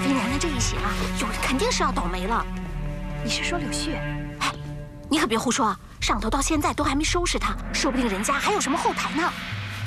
妃娘娘这一写啊，有人肯定是要倒霉了。 你是说柳絮？ 哎，你可别胡说，上头到现在都还没收拾他，说不定人家还有什么后台呢。